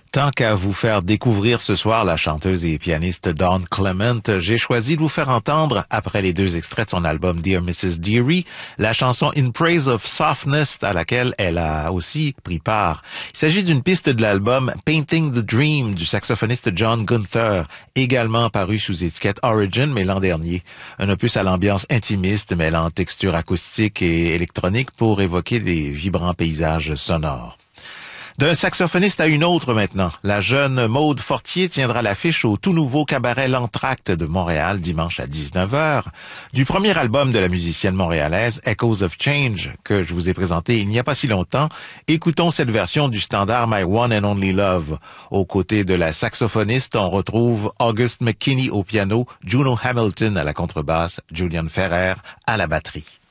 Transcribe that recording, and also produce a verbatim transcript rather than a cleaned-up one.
Tant qu'à vous faire découvrir ce soir la chanteuse et pianiste Dawn Clement, j'ai choisi de vous faire entendre, après les deux extraits de son album Dear missus Dearie, la chanson In Praise of Softness à laquelle elle a aussi pris part. Il s'agit d'une piste de l'album Painting the Dream du saxophoniste John Gunther, également paru sous étiquette Origin, mais l'an dernier. Un opus à l'ambiance intimiste mêlant texture acoustique et électronique pour évoquer des vibrants paysages sonores. D'un saxophoniste à une autre maintenant, la jeune Maude Fortier tiendra l'affiche au tout nouveau cabaret L'Entracte de Montréal dimanche à dix-neuf heures. Du premier album de la musicienne montréalaise Echoes of Change que je vous ai présenté il n'y a pas si longtemps, écoutons cette version du standard My One and Only Love. Aux côtés de la saxophoniste, on retrouve August McKinney au piano, Juno Hamilton à la contrebasse, Julian Ferrer à la batterie.